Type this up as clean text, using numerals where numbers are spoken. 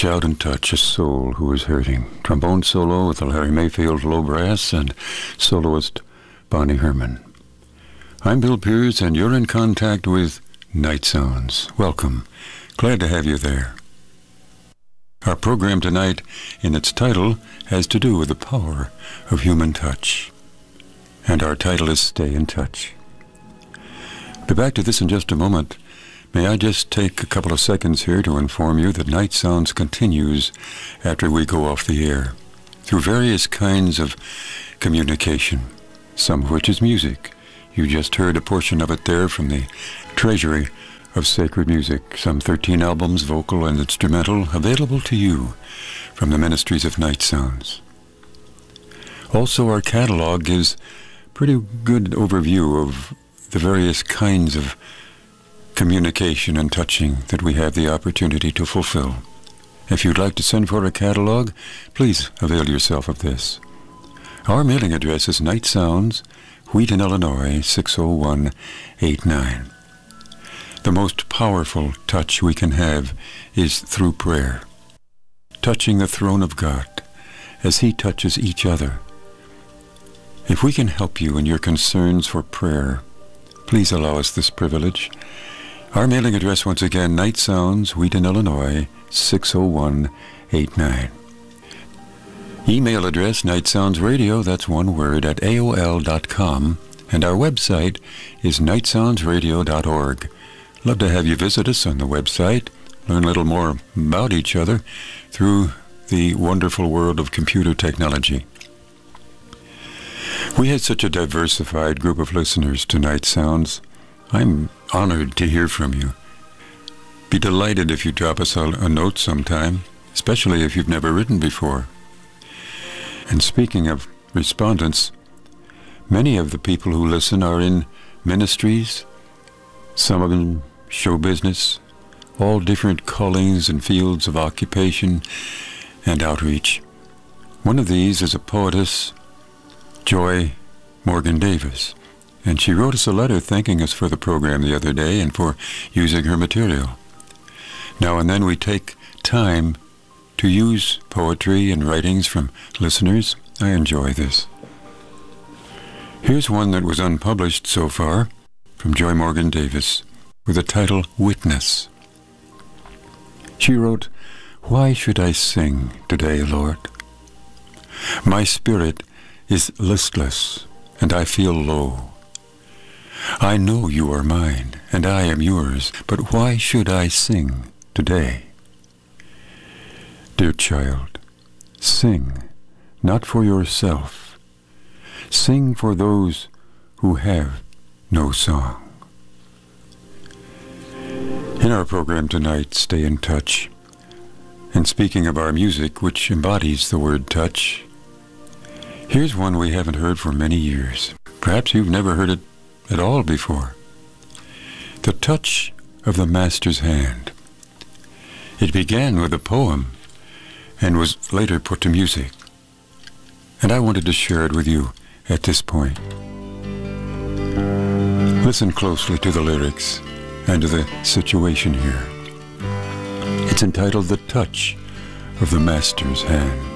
Reach out and touch a soul who is hurting. Trombone solo with the Larry Mayfield Low Brass and soloist Bonnie Herman. I'm Bill Pierce, and you're in contact with Night Sounds. Welcome. Glad to have you there. Our program tonight, in its title, has to do with the power of human touch. And our title is Stay in Touch. Be back to this in just a moment. May I just take a couple of seconds here to inform you that Night Sounds continues after we go off the air, through various kinds of communication, some of which is music. You just heard a portion of it there from the treasury of sacred music, some 13 albums, vocal and instrumental, available to you from the Ministries of Night Sounds. Also, our catalog gives pretty good overview of the various kinds of communication and touching that we have the opportunity to fulfill. If you'd like to send for a catalog, please avail yourself of this. Our mailing address is Night Sounds, Wheaton, Illinois, 60189. The most powerful touch we can have is through prayer, touching the throne of God as He touches each other. If we can help you in your concerns for prayer, please allow us this privilege. Our mailing address, once again, Night Sounds, Wheaton, Illinois, 60189. Email address, nightsoundsradio, that's one word, at AOL.com. And our website is nightsoundsradio.org. Love to have you visit us on the website, learn a little more about each other through the wonderful world of computer technology. We had such a diversified group of listeners to Night Sounds. I'm honored to hear from you. Be delighted if you drop us a note sometime, especially if you've never written before. And speaking of respondents, many of the people who listen are in ministries, some of them show business, all different callings and fields of occupation and outreach. One of these is a poetess, Joy Morgan Davis. And she wrote us a letter thanking us for the program the other day and for using her material. Now and then we take time to use poetry and writings from listeners. I enjoy this. Here's one that was unpublished so far, from Joy Morgan Davis, with the title Witness. She wrote, "Why should I sing today, Lord? My spirit is listless, and I feel low. I know you are mine, and I am yours, but why should I sing today? Dear child, sing, not for yourself. Sing for those who have no song." In our program tonight, Stay in Touch. And speaking of our music, which embodies the word touch, here's one we haven't heard for many years. Perhaps you've never heard it at all before. The Touch of the Master's Hand. It began with a poem and was later put to music. And I wanted to share it with you at this point. Listen closely to the lyrics and to the situation here. It's entitled The Touch of the Master's Hand.